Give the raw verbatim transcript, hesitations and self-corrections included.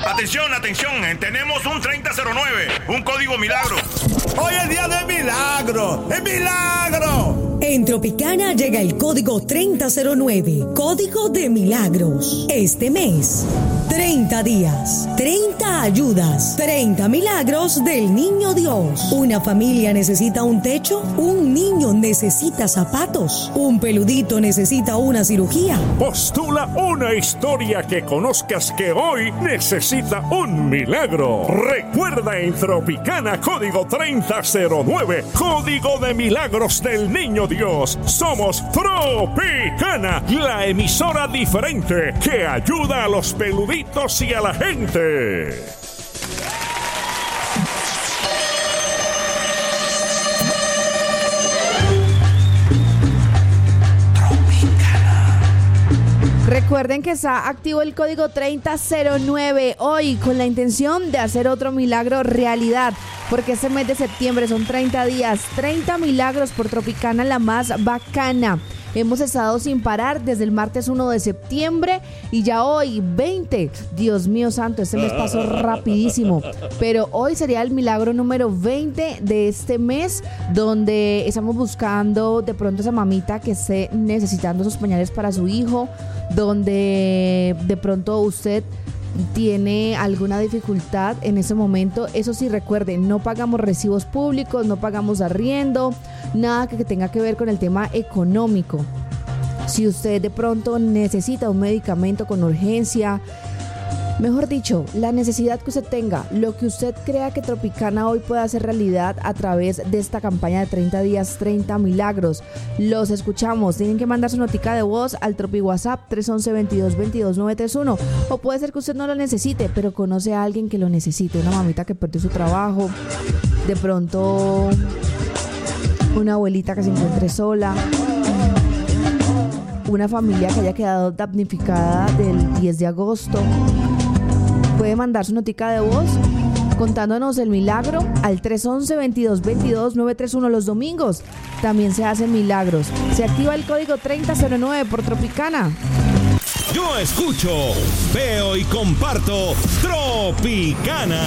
Atención, atención, eh, tenemos un treinta cero nueve, un código milagro. Hoy es día de milagro, ¡es milagro! En Tropicana llega el código treinta cero nueve, código de milagros. Este mes, treinta días, treinta ayudas, treinta milagros del Niño Dios. Una familia necesita un techo, un niño necesita zapatos, un peludito necesita una cirugía. Postula una historia que conozcas que hoy necesita un milagro. Recuerda en Tropicana código treinta cero nueve, código de milagros del Niño Dios. Somos Tropicana, la emisora diferente que ayuda a los peluditos y a la gente. Recuerden que está activo el código treinta cero nueve hoy con la intención de hacer otro milagro realidad, porque este mes de septiembre son treinta días, treinta milagros por Tropicana, la más bacana. Hemos estado sin parar desde el martes uno de septiembre y ya hoy veinte. Dios mío santo, este mes pasó rapidísimo. Pero hoy sería el milagro número veinte de este mes, donde estamos buscando de pronto esa mamita que esté necesitando esos pañales para su hijo, donde de pronto usted tiene alguna dificultad en ese momento. Eso sí, recuerden, no pagamos recibos públicos, no pagamos arriendo, nada que tenga que ver con el tema económico. Si usted de pronto necesita un medicamento con urgencia, mejor dicho, la necesidad que usted tenga, lo que usted crea que Tropicana hoy puede hacer realidad a través de esta campaña de treinta días, treinta milagros. Los escuchamos. Tienen que mandar su notica de voz al Tropi WhatsApp tres once, veintidós, veintidós, novecientos treinta y uno. O puede ser que usted no lo necesite, pero conoce a alguien que lo necesite. Una mamita que perdió su trabajo, de pronto una abuelita que se encuentre sola, una familia que haya quedado damnificada del diez de agosto. Puede mandar su notica de voz contándonos el milagro al tres once, veintidós, veintidós, novecientos treinta y uno. Los domingos también se hacen milagros. Se activa el código treinta cero nueve por Tropicana. Yo escucho, veo y comparto Tropicana.